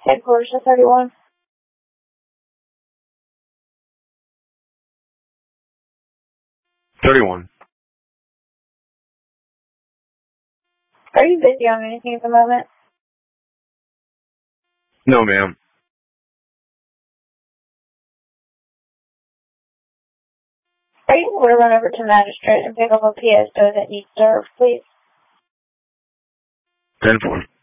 Headquarters to 31. Are you busy on anything at the moment? No, ma'am. Are you able to run over to Magistrate and pick up a PSO that needs served, please? 10-4.